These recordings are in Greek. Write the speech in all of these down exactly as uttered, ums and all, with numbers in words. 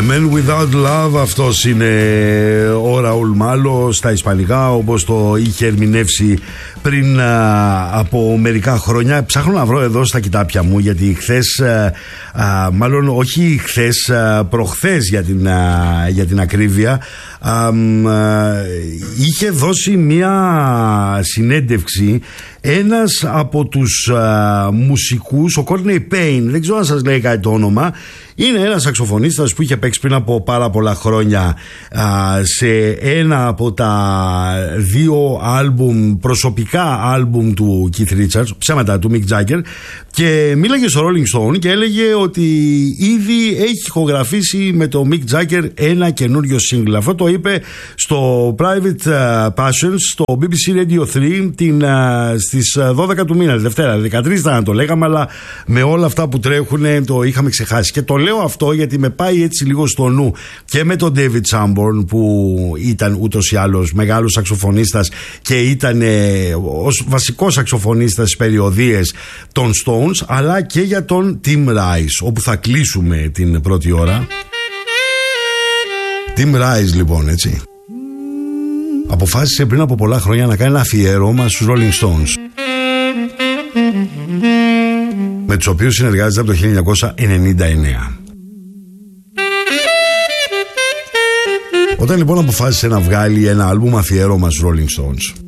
Man Without Love, αυτός είναι ο Ραούλ Μάλο στα ισπανικά, όπως το είχε ερμηνεύσει πριν α, από μερικά χρόνια. Ψάχνω να βρω εδώ στα κοιτάπια μου, γιατί χθες, α, α, μάλλον όχι χθες, α, προχθές για την, α, για την ακρίβεια, α, α, είχε δώσει μια συνέντευξη ένας από τους α, μουσικούς, ο Courtney Payne, δεν ξέρω αν σας λέει κάτι το όνομα. Είναι ένας σαξοφωνίστας που είχε παίξει πριν από πάρα πολλά χρόνια α, σε ένα από τα δύο άλμπουμ, προσωπικά άλμπουμ του Keith Richards, ψέματα, του Mick Jagger, και μίλαγε στο Rolling Stone και έλεγε ότι ήδη έχει ηχογραφήσει με το Mick Jagger ένα καινούριο single. Αυτό το είπε στο Private Passions, στο μπι μπι σι Radio τρία την, στις δώδεκα του μήνα, Δευτέρα, δεκατρείς ήταν να το λέγαμε, αλλά με όλα αυτά που τρέχουν το είχαμε ξεχάσει. Και το λέω αυτό γιατί με πάει έτσι λίγο στο νου και με τον David Sanborn, που ήταν ούτως ή άλλως μεγάλος σαξοφωνίστας και ήταν ε, ως βασικός σαξοφωνίστας στις περιοδίες των Stones, αλλά και για τον Tim Rice, όπου θα κλείσουμε την πρώτη ώρα. Tim Rice, λοιπόν, έτσι, αποφάσισε πριν από πολλά χρόνια να κάνει ένα αφιέρωμα στους Rolling Stones, με τους οποίους συνεργάζεται από το χίλια εννιακόσια ενενήντα εννέα. Όταν λοιπόν αποφάσισε να βγάλει ένα άλμπουμ αφιέρωμα στους Rolling Stones,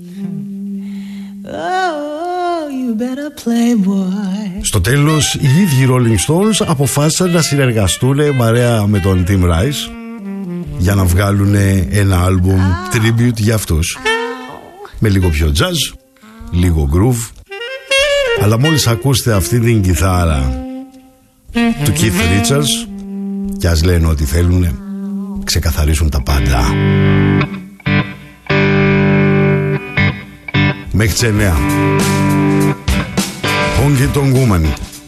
στο τέλος οι ίδιοι Rolling Stones αποφάσισαν να συνεργαστούν παρέα με τον Tim Rice για να βγάλουν ένα άλμπουμ tribute για αυτούς, με λίγο πιο jazz, λίγο groove. Αλλά μόλις ακούσετε αυτή την κιθάρα του Keith Richards, κι ας λένε ό,τι θέλουν, ξεκαθαρίσουν τα πάντα. Μέχρι τις εννέα Honky Tonk Woman.